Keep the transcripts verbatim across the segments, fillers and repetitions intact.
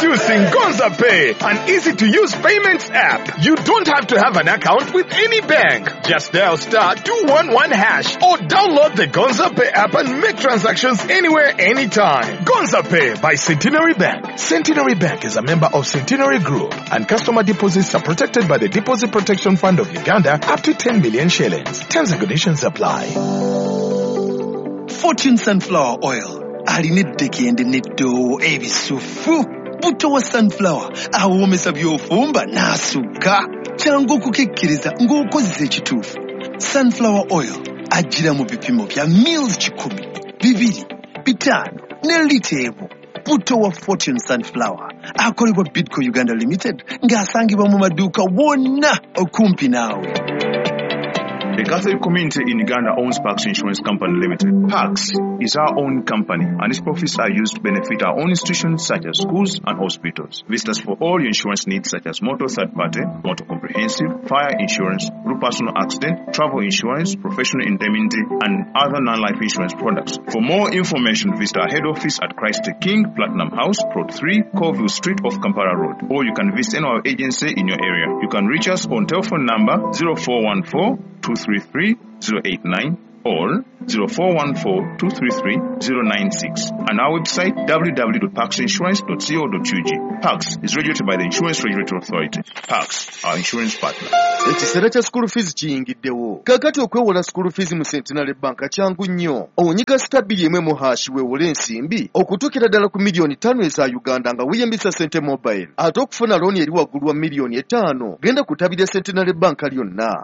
Introducing Gonza Pay, an easy-to-use payments app. You don't have to have an account with any bank. Just dial star two one one hash or download the Gonza Pay app and make transactions anywhere, anytime. Gonza Pay by Centenary Bank. Centenary Bank is a member of Centenary Group, and customer deposits are protected by the Deposit Protection Fund of Uganda up to ten million shillings. Terms and conditions apply. Fortune Sunflower Oil. Alinedeki ende nedo ebisufu. Buto wa sunflower. Awomesa byofumba nasuka. Changu kukikiriza ng'okozesa ekituufu. Sunflower Oil. Ajira mu bipimo bya mils kikumi. Bibiri. Bitano. Ne litebo. Buto wa Fortune Sunflower. Akolebwa Bidco Uganda Limited. Ng'asangibwa mu maduuka wonna okumpi naawe. The Catholic community in Uganda owns Pax Insurance Company Limited. Pax is our own company, and its profits are used to benefit our own institutions such as schools and hospitals. Visit us for all your insurance needs such as motor third party, motor comprehensive, fire insurance, group personal accident, travel insurance, professional indemnity, and other non-life insurance products. For more information, visit our head office at Christ the King, Platinum House, Plot three, Colville Street off Kampala Road, or you can visit any of our agency in your area. You can reach us on telephone number zero four one four two three three zero eight nine or zero four one four two three three zero nine six, and our website w w w dot pax insurance dot co dot u g. Pax is regulated by the Insurance Regulatory Authority. Pax, our insurance partner. Ekiseera kya school fees kiyingiddewo. Kakati okwewola school fees mu Centenary Bank kyangu nnyo. Owunyiga stabili emwe mu hash weewole ensimbi okutuukira ddala ku miliyoni ttaano eza Uganda nga weeyambisa Sente Mobile. Ate okufuna looni eri waggulu wa miliyoni etaano genda ku ttabi lya Centenary Bank lyonna.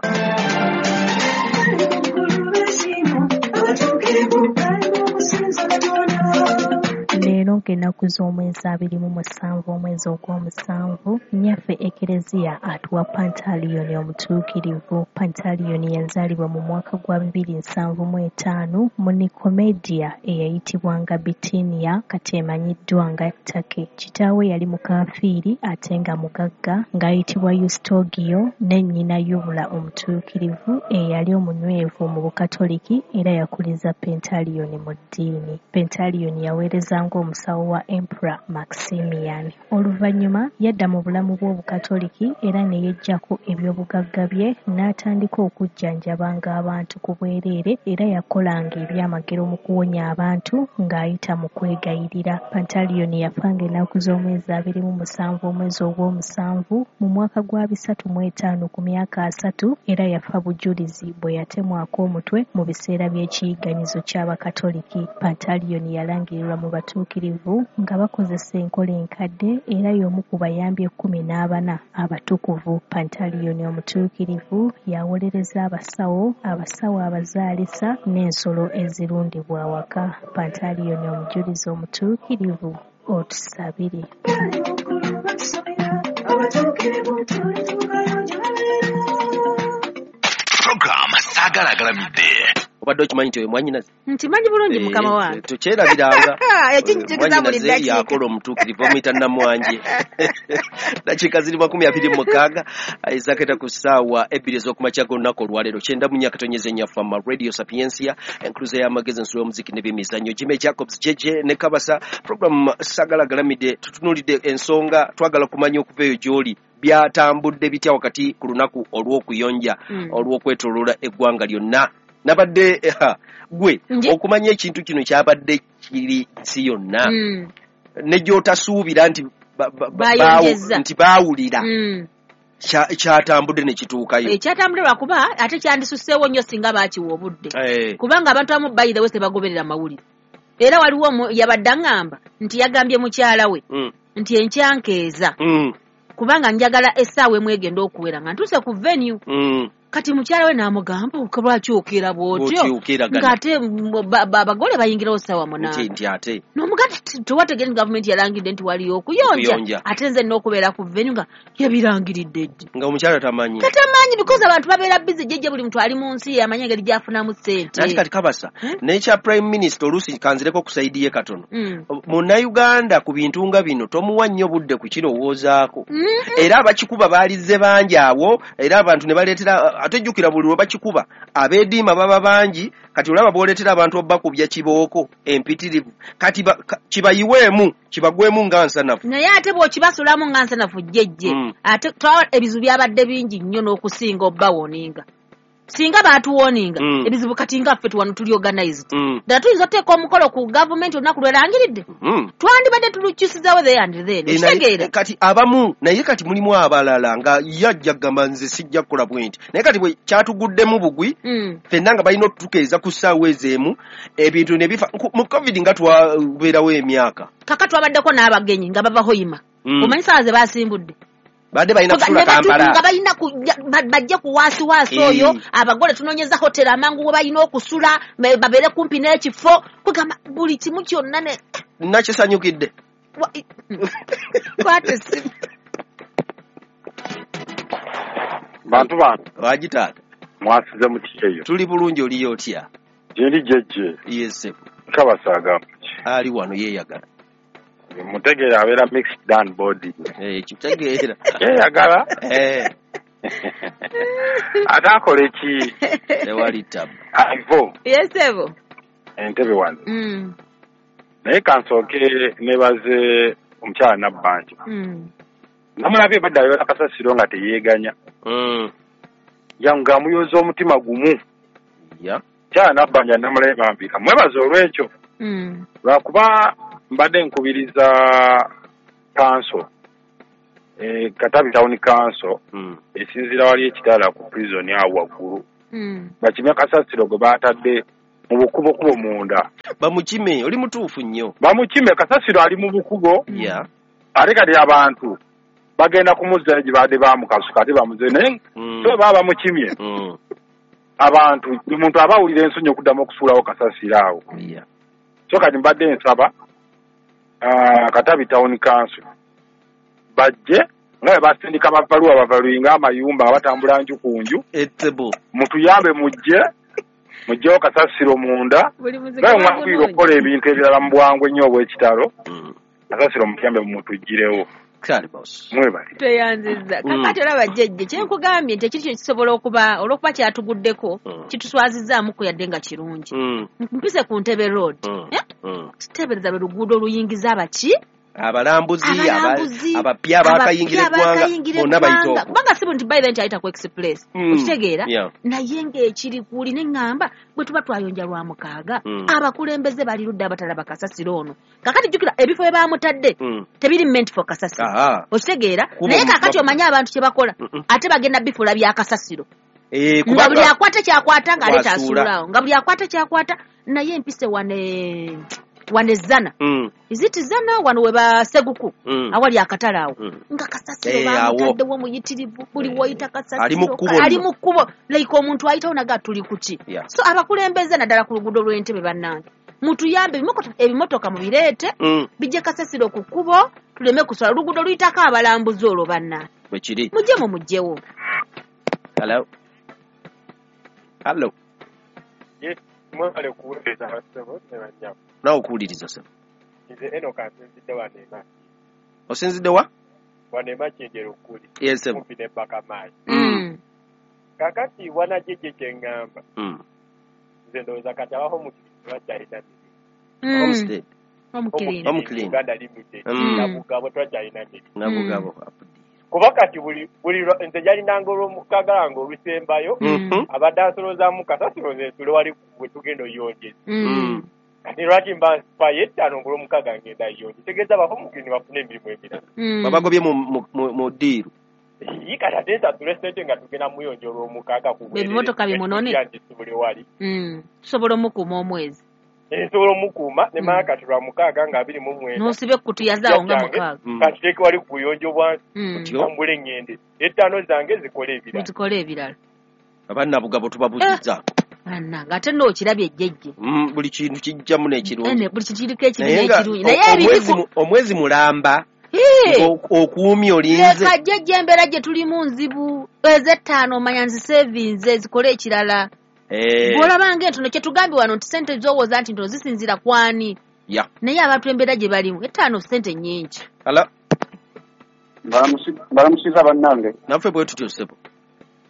Leero ng'ennaku z'omwezi abiri mu musanvu omwezi ogw'omusanvu, nnyaffe Ekereziya atuwa Pantaliyoni omutuukirivu. Pantaliyoni yazaalibwa mu mwaka gwa bibiri nsanvu mu etaano mu Nikomedia eyayitibwanga Bitinia kati emanyiddwa nga Take. Kitaawe yali mukaafiiri ate nga mugagga ng'ayitibwa Eustogio, ne nnyina Yubula omutuukirivu eyali omunywevu mu Bukatoliki era yakuliza Pantaliyoni mu ddiini. Pantaliyoni yaweereza ng'omusawo wa Emperor Maximian. Oluvannyuma yadda mu bulamu bw'Obukatoliki era ne yeggyako eby'obugagga bye n'atandika okujjanjabanga abantu ku bwereere era yakolanga ebyamagero mu kuwonya abantu ng'ayita mu kwegayirira. Pantaliyoni yafanga ennaku z'omwezi abiri mu musanvu omwezi ogw'omusanvu mu mwaka gwa bisatu mu etaano ku myaka asatu era yafa bujulizi bwe yatemwako omutwe mu biseera by'ekiyiganyizo ky'Abakatoliki. Pantaliyoni yalangirirwa mu batuukirivu nga bakozesa enkola enkadde era y'omu ku bayambi ekkumi n'abana abatukuvu. Pantaliyoni omutuukirivu yawolereza abasawo, abasawo abazaalisa n'ensolo ezirundibwa awaka. Pantaliyoni omujulizi omutuukirivu otusabire. Program Sagalagalamide. Obadde okimanyi nti mwanyinaze? Nti manyi bulungi mukama wange. Tukyerabiranga. Yakinjigiriza buli dakiika. Yakola omutuukirivu omuyita Namwanje. Dakiika ziri makumi abiri mu mukaaga ezaketa ku ssaawa ebbiri ez'okumakya g'olunaku olwaleero kyenda mu nnyaka tonyeza ennyaffe ama Radio Sapiensia enkuluze y'amagezi ensulo y'omuziki n'ebyemizannyo. Jimmy Jacobs Jeje ne Kabasa. Program Sagalagalamide tutunuulidde ensonga twagala kumanya okuva eyo gy'oli byatambudde bitya wakati ku lunaku olw'okuyonja mm. olw'okwetooloola eggwanga lyonna. Nabadde gwe okumanya ekintu kino kyabadde kiri nsi yonna mm. ne gy'otasuubira nti nti baawulira mm. kyatambudde ne kituukayo. Ekyatambudde lwakuba ate kyandisuseewo nnyo singa baakiwa obudde hey. Kubanga abantu abamu bayize wese bagoberera amawulire era waliwo yabadde aŋŋamba nti yagambye mukyala we mm. nti enkyankeeza mm. kubanga njagala essaawa emu egenda okuwera nga ntuuse ku venue mm. kati mukyala we n'amugamba lwaki okeera bw'otyo ng'ate abagole bayingirawo ssaawa munaana n'omuganda tewategeera gavumenti yalangidde nti waliyo okuyonja ate nze n'okubeera ku venue nga yabirangiridde ddi nga omukyala tamanyi tatamanyi because abantu babeera bizi jjejje buli muntu ali mu nsi amanyi engeri gy'afunamu ssente. Ati kati Kabasa n'ekya prime minister oluusi kanzireko ku sayidi ye katono munnayuganda ku bintu nga bino tomuwa nnyo budde ku kirowoozaako era abakikuba baalize bangi awo era abantu ne baleetera ate jjukira buli lwe bakikuba abeediima baba bangi kati olaba booleetera abantu obbakubya kibooko empitirivu kati ba, ka, kibayiweemu kibagwemu nga nsanafu naye ate bw'okibasulamu nga nsanafu jjejje mm. ate ebizibu byabadde bingi nnyo n'okusinga obbawoninga singa baatuwoninga mm. ebizibu kati nga ffe tuwano tuli organized mm. ddala tuyinza oteeka omukolo ku gavumenti olunaku lwerangiridde mm. twandibadde tulukyusizawo the and then ekitegeera kati abamu naye kati mulimu abalala nga yajja gamba nze sijja kukola bwenti naye kati bwe kyatuguddemu bugwi mm. ffenna nga balina okutukeeza ku ssaawa ezeemu ebintu ne bifa mu covid nga twabeerawo emyaka kaka twabaddeko n'abagenyi nga bava hoyima mm. omanyi saawa ze baasimbudde badde balina kusula Kampala nga balina bajja ku waasi waasi oyo abagole tunoonyeza hoteli amangu we balina okusula babeere kumpi n'ekifo kugamba buli kimu kyonna ne nakisanyukidde kwata essimu bantu bantu wagitaata mwasize mu kikeyo tuli bulungi oliyo otya gyendi jejje yese kabasaaga ali wano yeeyagala mutegeera abeera mixed down body eh kitegeera yeeyagala eh atakola ki tewali tabu aivo yesebo entebe wano mm. naye kansooke nebaze omukyala nabbanja mm. namulabye badde ayola kasasiro nga teyeeganya mm. yangu amuyoza omutima gumu ya kyala nabbanja namulabe bambika mwebaze olw'ekyo mm. lwakuba mbadde nkubiriza kanso e, Katabi Town Council mm. esinzira wali ekitala ku prison awo waggulu mm. bakimya kasasiro gwe baatadde mu bukubo kubo munda bamukime oli mutuufu nnyo bamukime kasasiro ali mu bukubo yeah. ate kati abantu bagenda kumuzza gye baadde bamukasuka ate bamuze naye mm. so baba bamukimye mm. abantu omuntu abawulira ensonyi okuddamu okusuulawo kasasiro awo yeah. so kati mbadde nsaba Uh, Katabi Town Council bajje nga basindika babaluwa babaluinga amayumba abatambula nju kunju etebo mutuyambe mujje mujjewo kasasiro munda nga mwakwira okukola ebintu ebirala mu bwangu ennyo obw'ekitalo mm. kasasiro mutuyambe mutujjirewo kale boss mwebale tweyanziza mm. kakati olaba jjejje kyenkugambye nti ekiri kisobola okuba olw'okuba kyatuguddeko mm. kituswazizaamu ko yadde nga kirungi mm. mpise ku Ntebe Road mm. eh? mm. kiteebereza lwe luguudo oluyingiza abaki abalambuzi abapya bakayingira eggwanga bonna bayitoko kubanga sibu nti by then ayita ku express mm. okitegeera yeah. naye ng'ekiri kuli ne ŋŋamba bwe tuba twayonja lwa mukaaga mm. abakulembeze bali ludde abatalaba kasasiro ono kakati jjukira ebifo bye baamutadde mm. tebiri meant for kasasiro okitegeera naye kakati omanye abantu kye bakola mm -mm. ate bagenda bifula bya kasasiro eh, nga buli akwata kyakwata ng'aleeta asuulaawo nga buli akwata kyakwata naye empise wane wane zana mm. iziti zana wano we baseguku mm. awali akatala awo mm. nga kasasiro hey, bamutaddewo muyitirivu buli mm. woyita kasasiro ali mu kkubo like omuntu ayitawo naga tuli kuki yeah. so abakulembeze naddala ku luguudo lw'Entebe bannange mutuyambe ebimotoka mu bireete mm. bijje kasasiro ku kkubo tuleme kuswala oluguudo luyitako abalambuzi olwo bannange bwekiri mujje mu mujjewo hello hello yes mwale kuwuliriza basebo nebanyama nawe okuwuliriza sebo nze eno kansinzidde waneema osinzidde wa waneema kyengera okuli yes sebo kumpi ne Bakamayi mm. kakati wanajjeje kyeŋŋamba mm. nze ndowooza kati abaho mu kibiina twakyalina mm. homestead omukirina omukirina Uganda Limited mm. nabugabo twakyalina miri nabugabo mm. kuba kati buli buli nze yalinanga olw'omukagala nga olusembayo mm. abadde asolozaamu kasasiro nze nsule wali bwe tugenda oyonjeza mm. kati lwaki mba mpayo ettaano ng'olw'omukaga ngenda yonje tegeeza abafumukini bafune emirimu emirala mm. babagobye mu ddiiru yikati ate ensasula esente nga tugenda muyonja olw'omukaaga ebimotoka bimunone nsibule wali tusobola omukuuma omwezi nsobola omukuuma ne mala kati lwa mukaaga nga abiri mu mwenda n'osiba ekkutu yazaawo nga mukaaga kati teeke wali ku buyonjo bwansi tambula eŋŋende ettaano zange zikola ebirala zikola ebirala abannabugabo tubabuzizza bannange ate n'okirabye ejjejje buli kintu kijjamu n'ekirungi buli kintu kiriko ekibi n'ekirungi naye ebibiku omwezi mulamba okuumya olinze leka jjejje embeera gye tulimu nzibu ez'ettaano omanya nzisevinze zikole ekirala bw'olabanga entono kye tugambye wano nti ssente z'owooza nti ntono zisinzira kwani naye abantu embeera gye balimu ettaano ssente nnyingi balamusiza bannange naffe bwe tutyo ssebo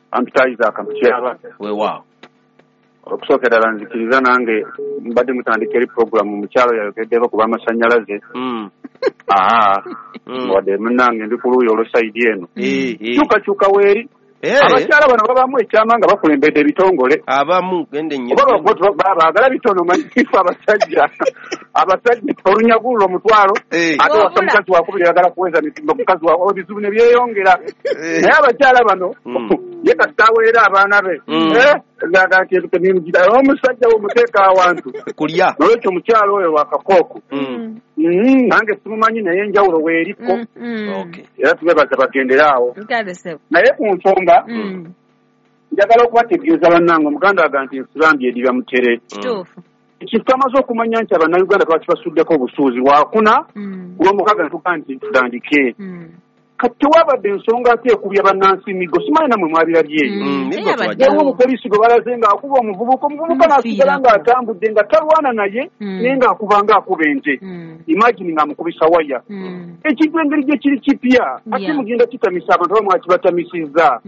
ampitizer akamukyaba weewaawo okusookera ddala nzikiriza nange mbadde mutandika eri programu mu kyalo yayogeddeko kuba amasannyalaze aa wadde munnange ndi ku luuyi olw'esayidi eno kyukakyuka weeri abakyala bano babamu ekyama nga bakulembedde ebitongole abamu gende nnyo baagala bitono manyifu abasajja abasajja olunyagulula omutwalo ate wasa mukazi wakubiri ayagala kuweza mitimba mukazi wa ebizibu ne byeyongera naye abakyala bano ye kasitaweera abaana be omusajja womuteeka awantu kulya nolwekyo omukyalo oyo wakakooko nange simumanyi naye enjawulo weeriko era tubebaza bagenderaawo naye ku nsonga njagala okubategeeza bannange omuganda aga nti nsibambye eribya mutere ekyo twamaze okumanya nti abannayuganda twakibasuddeko obusuuzi wakuna kulw'omukaaga netugaa nti tutandike kati tewabadde ensonga ate ekubya bannansi migo simanyi namwe mwabirabyeyo waliwo omupoliisi gwe balaze ng'akuba omuvubuka omuvubuka n'asigala ng'atambudde nga talwana naye naye ng'akuba ng'akuba ente imagini ng'amukubisa waya ekintu engeri gye kiri kipya ate mugenda kitamisa abantu aba mwakibatamisizza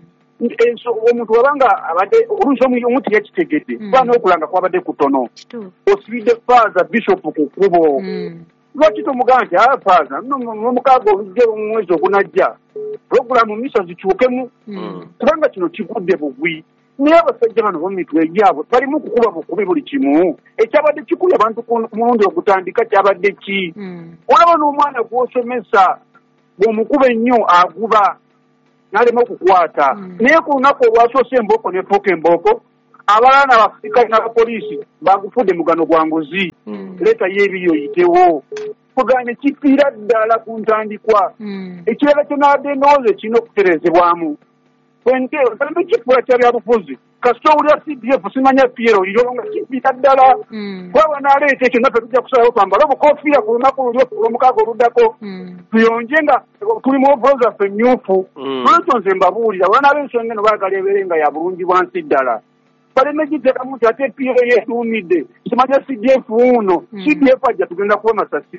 omuntu wabanga abadde oluusi omuntu yakitegedde kuba n'okulanga kwabadde kutono osibidde faaza bishopu ku kkubo lwaki tomugamba nti aa faaza n'omukaaga olugge omwezi ogunajja puroguramu misa zikyukemu kubanga kino kigudde bugwi naye abasajja bano bomumitwe gyabwe balimu kukuba bukubi buli kimu ekyabadde kikuli abantu ku mulundi ogutandika kyabadde ki olaba n'omwana gw'osomesa bw'omukuba ennyo aguba n'alema okukwata naye ku lunaku olwasoose embooko nefuuka embooko abalala n'abafirikali n'abapoliisi bagufudde mugano gwa nguzi leeta y'ebiri oyitewo kugane kifiira ddala ku ntandikwa ekirala kyenaadde ndowooza ekirina okuterezebwamu wente otambe kifuula kya byabufuzi kasita owulira C D F simanya Piero liro nga kifiira ddala kwaba n'aleeta ekyo naffe tujja kusalawo twambala obukoofiira ku lunaku luli olw'omukaaga oluddako tuyonje nga tuli mu ovolo zaffe emmyufu lwekyo nze mbabuulira wala n'ab'ensonga eno baagala ebeere nga ya bulungi bwansi ddala baleme giteekamu nti ate Piero yeetuumidde simanya C D F uno C D F ajja tugenda kuba masasi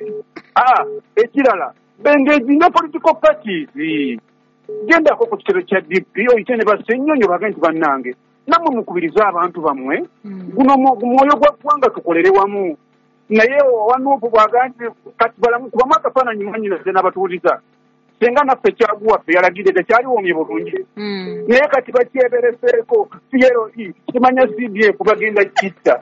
ekirala bengeji ne political parties gendako ku kitebe kya D P oyite ne basennyonyo bage nti bannange nammwe mukubiriza abantu bammwe guno mwoyo gwa ggwanga tukolere wamu naye wanuupu bwaga nti kati balamu kubamu akafaananyi mwanyinaze n'abatuuliza senga naffe kyaguwaffe yalagidde tekyaliwoomye bulungi naye kati bakyebereseeko Piero E kimanya C D F bagenda kitta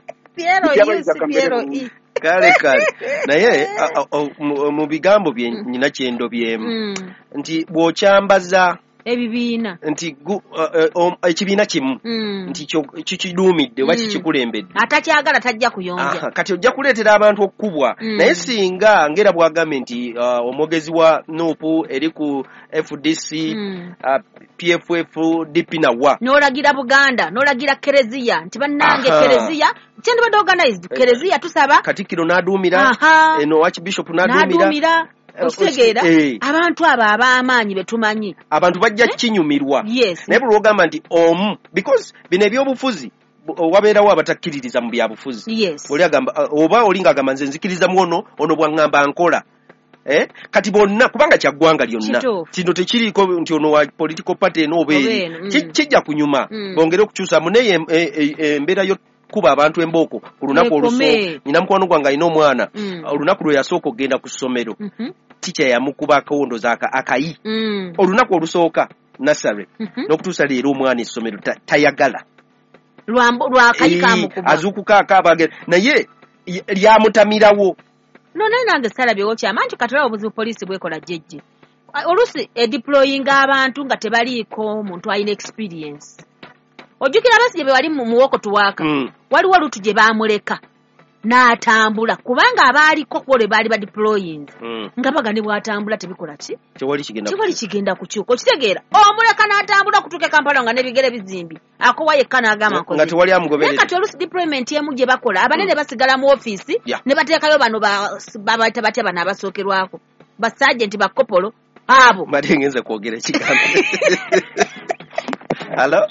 kale kale naye mu bigambo bye nyina kyendo byemu nti bw'okyambaza ebibiina nti ekibiina kimu nti kikiduumidde oba kikikulembedde atakyagala tajja kuyonja kati ojja kuleetera abantu okukubwa naye singa ngera bwagambye nti omwogezi wa nuupu eri ku F D C P F F D P nawa n'olagira Buganda n'olagira Kereziya nti bannange Kereziya kyandibadde organized Kereziya tusaba Katikkiro n'aduumira eno Archbishop n'aduumira okutegeera abantu abo ab'amaanyi betumanyi abantu bajja kinyumirwa naye buli lwogamba nti omu because bino ebyobufuzi wabeerawo abatakkiririza mu byabufuzi oli agamba oba oli ng'agamba nze nzikiriza mu ono ono bwaŋŋamba nkola Eh? Kati bonna kubanga kya ggwanga lyonna kino tekiriiko nti ono wa political party eno oba eri kijja kunyuma bongere okukyusa munaye embeera yo kuba abantu embooko ku lunaku olusooka nina mukwano gwange alina omwana olunaku lwe yasooka okgenda ku ssomero tikya yamukuba akawundoza akayi olunaku olusooka nasare n'okutuusa leero omwana essomero tayagala lwakayi kamukuba azuukuka akaaba naye lyamutamirawo no naye nange salabyewo kyama nti katolaba obuzibu poliisi bwekola jjejje oluusi edeployinga abantu nga tebaliiko omuntu alina experience ojjukira abasije be wali mu muwoko tuwaaka waliwo lutu gye baamuleka n'atambula kubanga abaaliko kwole baali ba deploying nga baga ne bw'atambula tebikola ki tewali kigenda tewali kigenda kukyuka okitegeera omuleka n'atambula kutuuka Kampala nga n'ebigere bizimbi akowa yekka n'agamba nkoze nga tewali amugoberera kati oluusi deployment emu gye bakola abanene basigala mu ofiisi ne bateekayo bano babayita batya bano abasookerwako basajenti bakopolo abo mbadde ngenze kwogera ekigambo Hello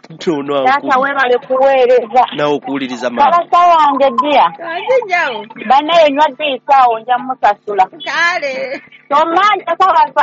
Tono Tata webale kuweereza. Na okuwuliriza mama. Kabasa wange dia. Kanjinjawo. Bana yenywa ddiisaawo nja musasula. Kale. Tomanja kabasa.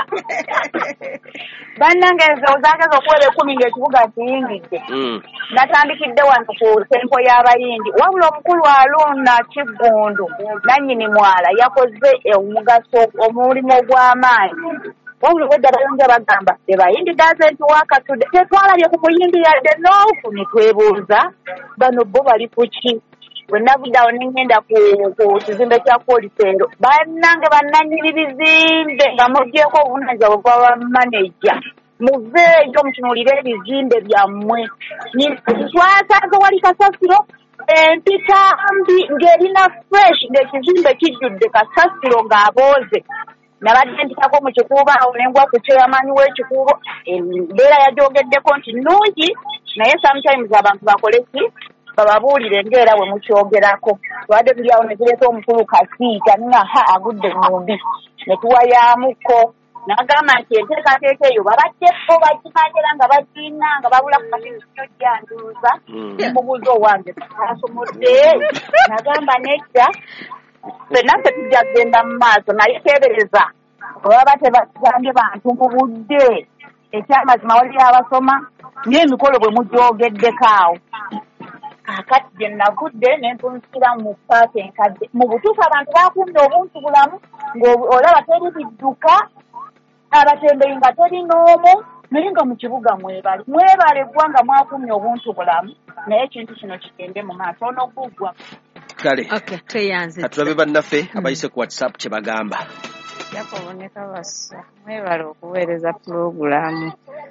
Bannange ozageza okuwera ekumi ng'ekibuga kiyingidde. Natandikidde wano ku tempo y'abayindi. Wabula omukulu Aluna Kiggundu nannyini mwala yakoze omugaso omulimu ogw'amaanyi. Wabula wedda bayonja bagamba the bayindi doesn't work today. Tetwalabye ku muyindi yadde noofu ne twebuuza bano bo bali ku ki. Bwe navuddawo ne ngenda ku kizimbe kya Kolisero bannange bannannyini bizimbe nga muggyeko obuvunaanyizibwa bwa bamaneja muveeyo mutunuulire ebizimbe byammwe. Twasanze wali kasasiro empita mbi ng'erina fresh ng'ekizimbe kijjudde kasasiro ng'abooze. Nabadde mpitako mu kikuubo awo ne ngwa ku kyamaanyi w'ekikuubo embeera yagyogeddeko nti nnungi naye sometimes abantu bakole ki bababuulire ng'era bwe mukyogerako. Twadde tuli awo ne tuleeta omukulu Kasiita nga ha agudde mumbi ne tuwayaamuko n'agamba nti enteekateeka eyo babaddepo bagimanyira nga bagiina nga babula ku kasinziyo gyanduuza nemubuuza owange asomodde n'agamba nedda ffenna ffe tujja kugenda mu maaso naye teebereza olwaba tebagambye bantu mu budde ekyamazima waliyo abasoma n'emikolo bwe mugyogeddeko awo. Kakati gye nagudde ne ntunsira mu paaka enkadde mu butuufu abantu baakumye obuntu bulamu ng'olaba teri bidduka abatembeyi nga teri n'omu naye nga mu kibuga mwebale mwebale eggwanga mwakumye obuntu bulamu naye ekintu kino kigende mu maaso onoguggwa. Kale okay tweyanze atulabe bannaffe abayise ku WhatsApp kye bagamba. Yakoboneka bassa mwebale okuweereza pulogulaamu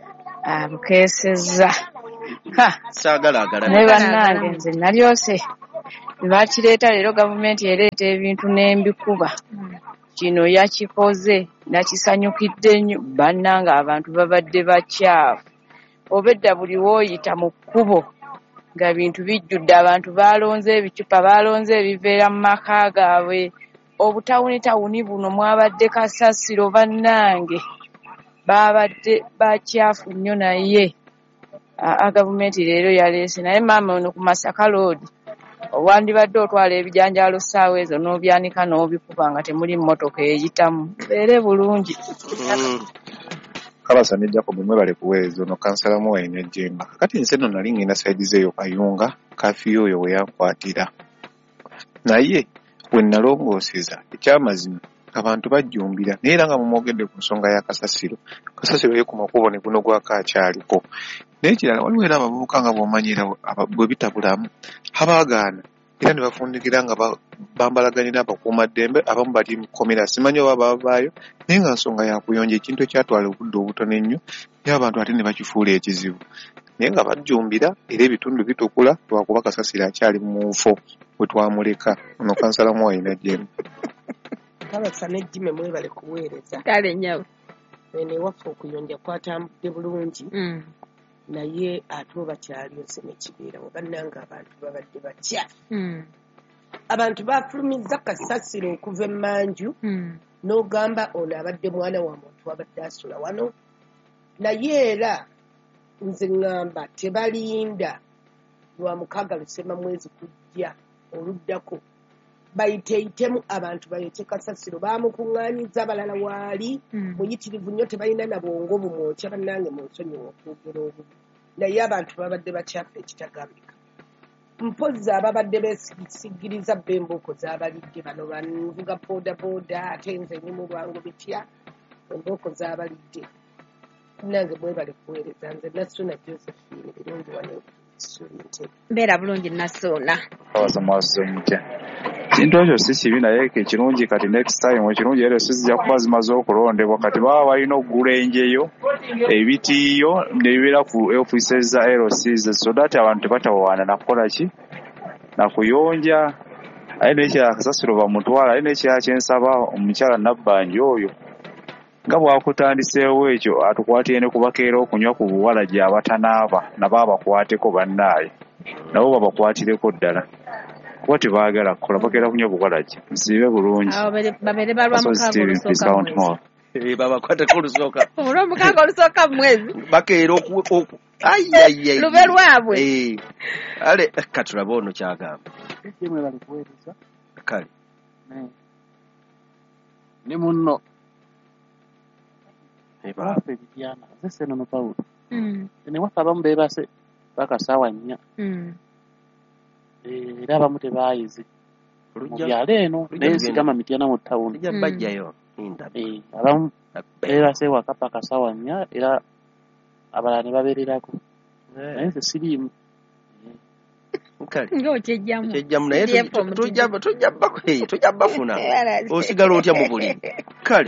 abukeesezza saagalaagala naye bannange nze nalyose bakireeta leero gavumenti ereeta ebintu n'embikuba kino yakikoze nakisanyukidde nnyo bannanga abantu babadde bakyafu obedda buli wooyita mu kkubo nga bintu bijjudde abantu baalonze ebicupa baalonze ebiveera mu maka gaabwe obutawunitawuni buno mwabadde kasasiro bannange baabadde bakyafu nnyo naye gavumenti leero yaleese naye maama ono ku Masaka Road owandibadde otwala ebijanjaalo ssaawa ezo n'obyanika n'obikuba nga temuli mmotoka eyitamu beere bulungi. Kabasa ne Jacob mwebale kuweereza ono kansala Muwayini Ejjemba kakati nze nno nali ngenda sayidi zeeyo Kayunga kafiyu oyo we yankwatira naye we nalongooseza ekyamazima abantu bajjumbira naye era nga mumwogedde ku nsonga ya kasasiro kasasiro ye ku makubo ne guno gwakakyaliko naye ekirala waliwo era abavubuka nga bw'omanyira bwe bitabulamu abaagaana era ne bafundikira nga bambalaganira abakuumaddembe abamu bali mu kkomera simanyi oba bavaayo naye nga nsonga yakuyonja ekintu ekyatwala obudde obutono ennyo naye abantu ate ne bakifuula ekizibu naye nga bajjumbira era ebitundu bitukula lwakuba kasasiro akyali mu nfo bwe twamuleka ono kansala Muwayini Ejjemba. Kabasa n'ejjime mwebale kuweereza kale nyawo ene waffe okuyonja kwatambudde bulungi naye ate bakyalyoze nekibeerawo bannanga abantu babadde bakyafu abantu bafulumizza kasasiro okuva emmanju n'ogamba ono abadde mwana wa muntu abadde asula wano naye era nze ŋŋamba tebalinda lwa mukaaga lusema mwezi kujja oluddako bayiteeyitemu abantu balete kasasiro baamukuŋŋaanyiza abalala waali muyitirivu nnyo tebalina na bwongo bumwokya bannange mu nsonyiwa okwogera obubi naye abantu babadde bakyafu ekitagambika mpozzi ababadde beesigiriza bembuuko z'abalidde bano banvuga boodabooda ate nze nyimu lwangu bitya embuuko z'abalidde nange mwebale kuweereza nze Nasuna Josephine birungi wano mbeera bulungi Nasuna abaza maaso mutya kintu ekyo si kibi naye ekirungi kati next time ekirungi era sizija kuba zimaze okulondebwa kati baba balina okugula enjeyo ebitiiyo nebibeera ku offices za L C s so that abantu tebatawaana nakukola ki nakuyonja aye nekirala kasasiro bamutwala aye nekirala kyensaba omukyala Nabbanja oyo nga bwakutandiseewo ekyo atukwatire ne kubakeera okunywa ku buwala gy'abatanaaba nabo abakwateko bannaaye nabo babakwatireko ddala kuba tebaagala kukola bakeera kunywa buwala gye musiibe bulungi babere balwa mukaaga olusooka babakwateko olusooka olw'omukaaga olusooka mu mwezi bakeera Ai ai ai. Lube lwabwe. Eh. Ale katulaba ono kyagamba. Kimwe bali kuweereza. Kale. Ne. Ne munno. Eba. Bibiana. Zese no Paulo. Mm. Ne wasabamu beebase bakasawa nnya. Mm. Eh, era abamu tebaayize. Mubyalo eno neesigama mityana mu ttawuni. Ejja bajjayo. Inda. Eh, abamu beebase wakapa kasawa nnya era abalala ne babeererako. Naye nze siriimu. Kale. Ngo kyejjamu. Kyejjamu naye tujja tujja bakwe tujja bafuna. Osigala otya mu buli. Kale.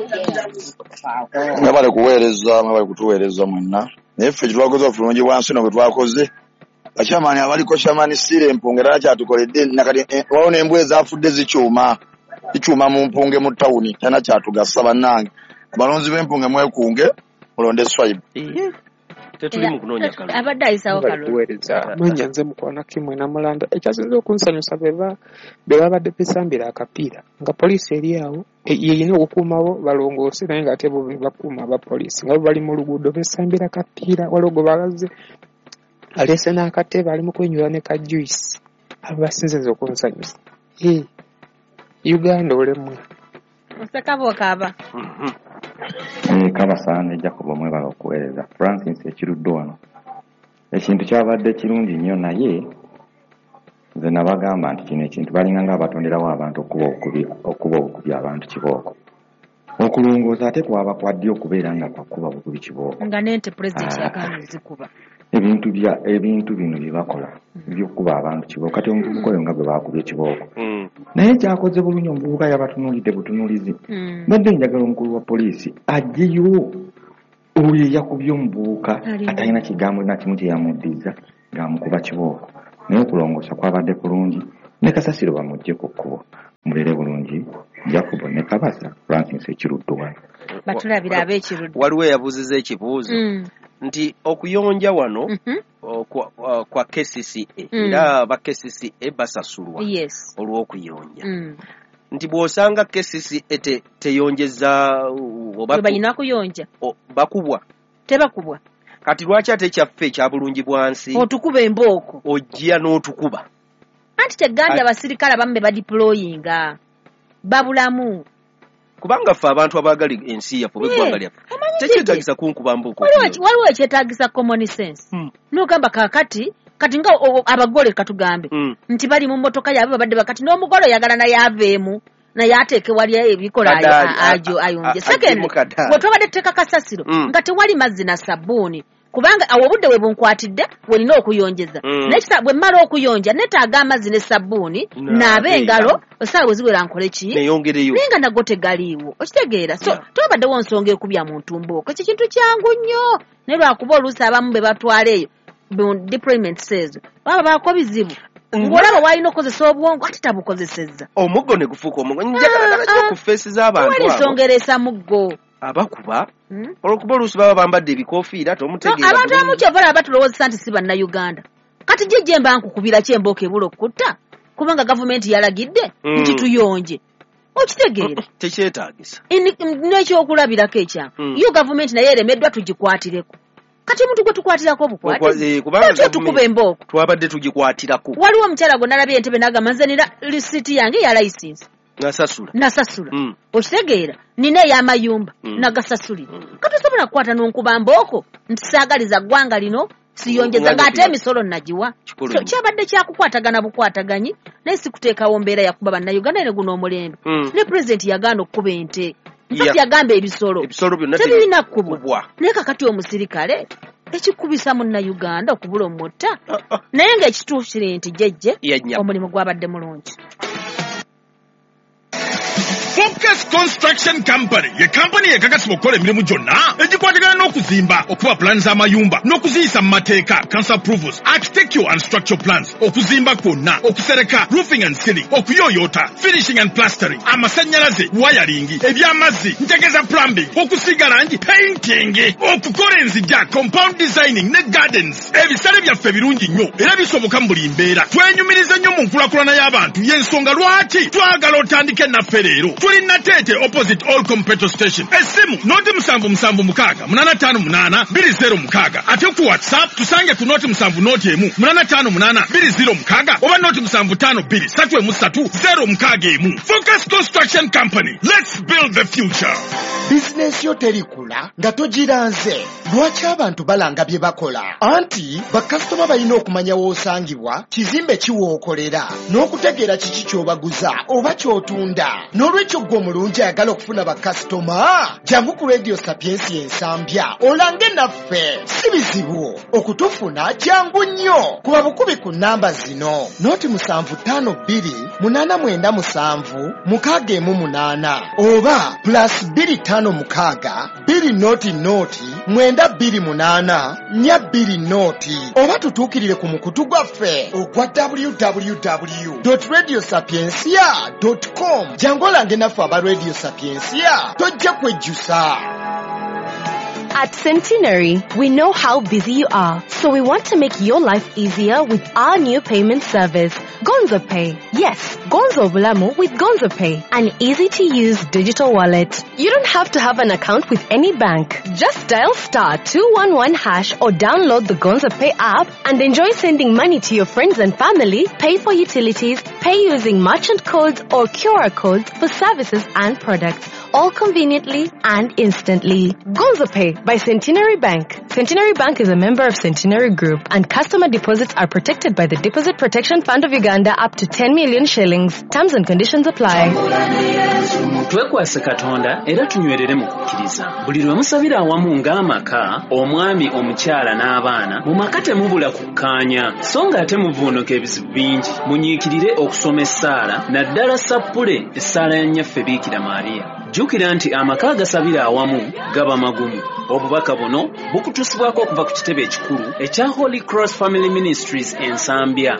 Ngabale kuweereza ngabale kutuweereza mwenna. Naye ffe kitwakoze ofulungi bwansi no bwe twakoze. Bachamani abaliko shamani sire mpongera kyatukoledde nakati waone embwe ezafudde zikyuma. Ikyuma mu mpunge mu tawuni tana kyatugasa bannange. Abalonzi b'empunge mwekunge mulonde swipe. Tetuli mu kunoonya kalulu. Abadde ayisawo kalulu. Manya nze mukwana kimwe na mulanda ekyasinze okunsanyusa beba beba badde pesambira akapiira nga poliisi eri awo yeyina okukuumawo balongoose naye nga ate bo bakuuma aba poliisi nga bali mu luguudo besambira akapiira walogo balaze alese n'akatebe ali mu kwenyula ne ka juice abo basinze nze okunsanyusa ee Uganda olemwe Osakabo kaba. Eh kabasaana ejja kuba mwebala okuweereza Francis ekiruddo wano ekintu kyabadde kirungi nnyo naye nze nabagamba nti kino ekintu balinganga abatonderawo abantu okuba okubi okuba okubi abantu kibooko okulongooza ate kwaba kwaddi okubeera nga kwakuba bukubi kibooko nga nente president yakanga zikuba ebintu bya ebintu bino bye bakola by'okuba abantu kibooko kati omuvubuka oyo nga bwe baakubye ekibooko naye kyakoze bulungi omuvubuka yabatunuulidde butunuulizi badde njagala omukulu wa poliisi ajjeyo oyo yakubye omuvubuka atalina kigambo na kimu kye yamuddiza ng'amukuba kibooko naye okulongoosa kwabadde kulungi ne kasasiro bamugje ku kkubo mulere bulungi Jacobo ne Kabasa Francis ekiruddo wano batulabira ab'ekiruddo waliwo yabuuziza ekibuuzo nti okuyonja wano kwa, kwa K C C A era ba K C C A basasulwa olw'okuyonja nti bw'osanga K C C A te, teyonjeza oba balina kuyonja bakubwa tebakubwa kati lwaki ate kyaffe ekya bulungi bwansi otukuba embooko ojja n'otukuba anti tegambye abasirikale abamu be badiployinga babulamu kubanga ffe abantu abaagala ensi yaffe b'eggwanga lyaffe tekyetaagisa kunkuba mbooko waliwo ekyetaagisa common sense hmm. n'ogamba kaakati kati nga abagole katugambe hmm. nti bali mu mmotoka yaabwe babadde bakati n'omugole oyagala naye aveemu naye ateeke wali ebikola ajo ayonje second bwe twabadde tuteeka kasasiro hmm. nga tewali mazzi na sabbuuni kubanga awo obudde we bunkwatidde welina okuyonjeza mm. nekisa bwe mmala okuyonja netaaga amazzi ne sabbuuni naabe engalo osaawa bwe ziwera nkole ki neyongereyo naye nga nago tegaliiwo okitegeera so yeah. tobaddewo nsonga ekubya muntu mbooko ekyo kintu kyangu nnyo naye lwakuba oluusi abamu be batwala eyo deployment says baba baako bizibu ng'olaba waalina okukozesa obwongo ate tabukozesezza omuggo ne gufuuka omuggo njagala nakyo ku feesi z'abantu wali nsonga ereesa muggo abakuba hmm? olwokuba oluusi baba bambadde ebikoofiira tomutegeera no, abantu abamu kyovala batulowozesa nti si bannayuganda kati jjejje mba nkukubira kyembooka ebula okutta kubanga gavumenti yalagidde mm. nti tuyonje okitegeera tekyetaagisa n'ekyokulabirako ekyangu mm. yo gavumenti naye eremeddwa tugikwatireko kati omuntu gwe tukwatirako obukwatiro tukuba embooko twabadde tugikwatirako waliwo omukyala gwe nalabye entebe n'agamba nze nina lisiti yange ya layisinsi nasasula nasasula mm. okitegeera nina ey'amayumba mm. nagasasulira mm. katosobola kukwata n'onkuba mbooko nti saagaliza ggwanga lino siyonjeza ng'ate emisolo nagiwa so kyabadde kyakukwatagana bukwataganyi naye sikuteekawo mbeera yakuba bannayuganda ne guno omulembe mm. ne pulezidenti yaganda okukuba ente mpati yagamba ebisolo tebirina kkubwa naye kakati omusirikale ekikubisa munnayuganda okubula omutta uh, uh. naye ng'ekituukire nti jjejje omulimu gwabadde mulungi Focus Construction Company ye company yekakasibwa okukola emirimu gyonna egikwatagana n'okuzimba okuba plan z'amayumba n'okuziyisa mu mateeka council approvals architectural and structural plans okuzimba kwonna okusereka roofing and ceiling okuyooyoota finishing and plastering amasannyalaze wiring eby'amazzi ntegeza plumbing okusiiga langi painting okukola enzijja compound designing ne gardens ebisale byaffe birungi nnyo era bisoboka mu buli mbeera twenyumiriza nnyo mu nkulakulana y'abantu y'ensonga lwaki twagala otandike naffe leero tuli Natete opposite Olcom petrol station. Esimu noti musanvu musanvu mukaga munana tano munana biri zero mukaga. Ate ku WhatsApp tusange ku noti musanvu noti emu munana tano munana biri zero mukaga oba noti musanvu tano biri satwe musatu zero mukaga emu. Focus Construction Company. Let's build the future. Business yo terikula nga togiranze. Lwaki abantu balanga bye bakola? Anti bakasitoma balina okumanya w'osangibwa, kizimbe kiwookolera, n'okutegeera kiki ky'obaguza oba ky'otunda. N'olwekyo gwe omulungi ayagala okufuna bakasitoma, jangu ku Radio Sapiensi ensambya olange naffe. Si bizibu okutufuna, jangu nnyo kuba bukubi ku nnamba zino: noti musanvu ttaano bbiri munaana mwenda musanvu mukaaga emu munaana oba plus bbiri ttaano mukaaga bbiri noti noti mwenda bbiri munaana nnya bbiri noti, oba tutuukirire ku mukutu gwaffe ogwa w w w dot radio sapiensia dot com. jangu olange naffe aba Radio Sapiensia, tojja kwejjusa. At Centenary, we know how busy you are, so we want to make your life easier with our new payment service, Gonzo Pay. Yes, Gonzo Bulamu with Gonzo Pay, an easy-to-use digital wallet. You don't have to have an account with any bank. Just dial star two one one hash or download the Gonzo Pay app and enjoy sending money to your friends and family, pay for utilities, pay using merchant codes or Q R codes for services and products, all conveniently and instantly. Gonzo Pay by Centenary Bank. Centenary Bank is a member of Centenary Group, and customer deposits are protected by the Deposit Protection Fund of Uganda up to ten million shillings. Terms and conditions apply. Twekwase Katonda era tunywerere mu kukkiriza. Buli lwe musabira awamu ng'amaka, omwami, omukyala n'abaana, mu maka temubula kukkaanya, so ng'ate muvuunuka ebizibu bingi. Munyiikirire okusoma essaala, naddala sappule essaala ya nnyaffe Biikira Maariya. Jjukira nti amaka agasabira awamu gaba magumu. Obubaka buno bukutusibwako okuva ku kitebe ekikulu ekya Holy Cross Family Ministries ensambya.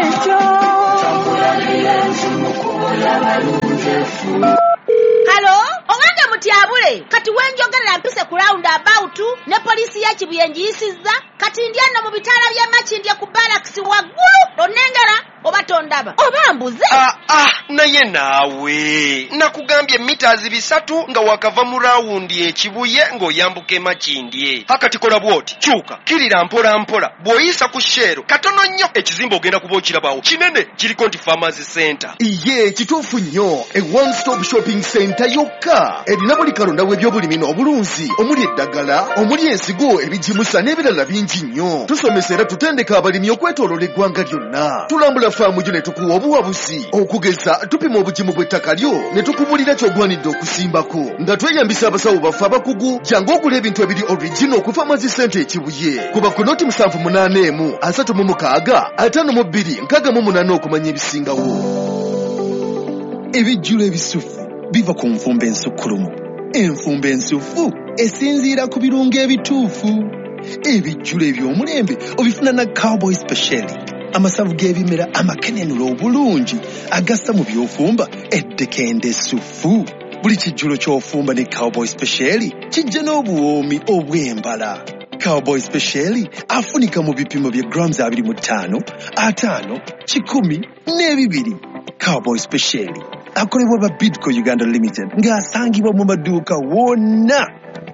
Halo, owange mutyabule kati wenjogerera mpise ku round about ne poliisi ya Kibuyenjiyisizza kati ndyano mu bitaala bya Makindye ku barracks waggulu onengera oba tondaba oba mbuze. Ah ah naye naawe nakugambye meters bisatu nga wakava mu rawundi ekibuye ng'oyambuka Makindye. Hakati kola bwoti kyuka kirira mpola mpola bw'oyisa ku shero katono nnyo ekizimbe ogenda kuba okirabawo kinene kiriko nti Pharmacy Center. Iye kituufu nnyo, a one stop shopping center yokka erina buli kalonda w'ebyobulimi n'obulunzi omuli eddagala omuli ensigo ebijimusa n'ebirala bingi nnyo. Tusomesa era tutendeka abalimi okwetooloola eggwanga lyonna. Tulambula faamu gyo ne tukuwa obuwabuzi okugeza tupima obugimu bw'ettaka lyo ne tukubulira ky'ogwanidde okusimbako nga tweyambisa abasawo baffe abakugu. Jangu okula ebintu ebiri original ku Pharmacy Center ekibuye kuba ku noti musanvu munaana emu asatu mu mukaaga ataano mu bbiri nkaaga mu munaana okumanya ebisingawo. Ebijjulo ebisufu biva ku nfumba ensukkulumu. Enfumba ensufu esinziira ku birungo ebituufu. Ebijjulo eby'omulembe obifuna na Cowboy Special. Amasavu g'ebimera amakenenula obulungi agassa mu by'ofumba eddekende essufu. Buli kijjulo ky'ofumba ne Cowboy Special kijja n'obuwoomi obw'embala. Cowboy Special afunika mu bipimo bya grams abiri mu ttaano, ataano, kikumi n'ebibiri. Cowboy Special akolebwa ba Bidco Uganda Limited ng'asangibwa mu maduuka wonna.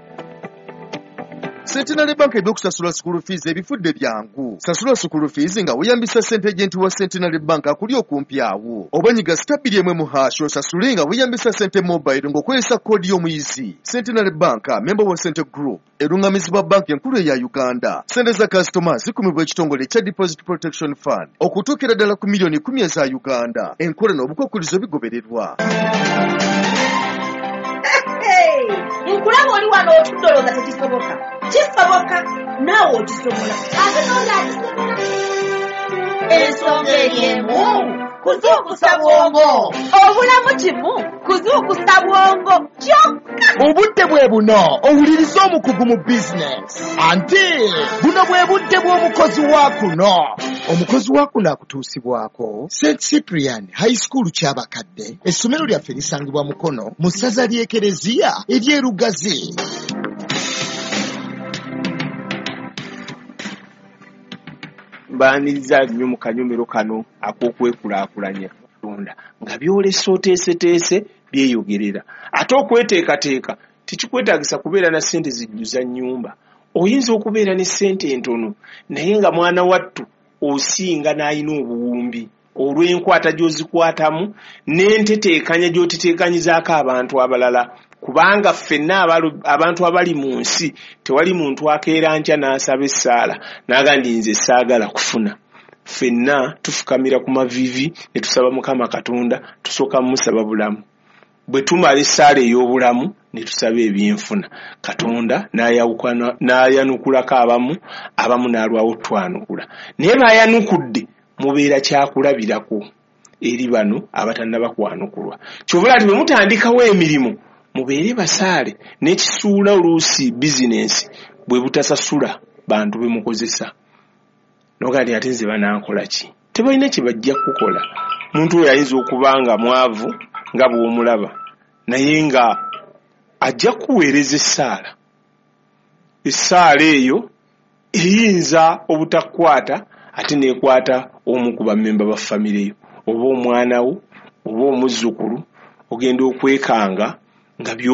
Centenary Bank ebyokusasula school fees ebifudde byangu. Sasula school fees nga weyambisa ssente agenti wa Centenary Bank akuli okumpi awo. Obanyiga stabili emwe mu hash osasule nga weyambisa ssente mobile ng'okozesa koodi y'omuyizi. Centenary Bank, member wa Centre Group, erungamizibwa banki enkulu eya Uganda. Ssente za kasitoma zikumibwa ekitongole ekya Deposit Protection Fund okutuukira ddala ku miliyoni kumi eza Uganda. Enkola n'obukwakkulizo bigobererwa. Nkulaba oli wano otudoloza tekisoboka. Kisoboka naawe okisobola. Ate n'oli akisobola. Ensonga eriemu kuzuukusa bwongo. Obulamu kimu kuzuukusa bwongo kyokka. Obudde bwe buno owuliriza omukugu mu bizinesi. Ante buno bwe budde bw'omukozi wa kuno. Omukozi wa kuno akutuusibwako Saint Cyprian High School ky'abakadde. Essomero lyaffe lisangibwa Mukono mu ssaza ly'Ekereziya ery'Erugazi. Mbaaniriza nnyo mu kanyomero kano ak'okwekulaakulanya. Katonda nga byolesa oteeseteese byeyogerera. Ate okweteekateeka tekikwetaagisa kubeera na ssente zijjuza nnyumba. Oyinza okubeera ne ssente entono naye nga mwana wattu osinga n'ayina obuwumbi olw'enkwata gy'ozikwatamu n'enteteekanya gy'otiteekanyizaako abantu abalala. Kubanga ffenna abantu abali mu nsi tewali muntu akeera nkya n'asaba essaala n'agamba nze saagala kufuna. Ffenna tufukamira ku mavivi ne tusaba Mukama Katonda, tusooka musaba bulamu. Bwe tumala essaala ey'obulamu ne tusaba ebyenfuna, Katonda n'ayawukana n'ayanukulako abamu, abamu n'alwawo twanukula. Naye baayanukudde mubeera kyakulabirako eri bano abatannaba kwanukulwa. Kyobula ati bwe mutandikawo emirimu mubeere basaale n'ekisuula oluusi bizinensi bwe butasasula bantu be mukozesa. Nogandi ate nze banankola ki? Tebalina kye bajja kukola. Muntu oyo ayinza okuba nga mwavu nga bw'omulaba naye nga ajja kuweereza essaala. Essaala eyo eyinza obutakwata ate neekwata omu ku bammemba ba famire yo oba omwana wo oba omuzzukulu, ogenda okwekanga nga byo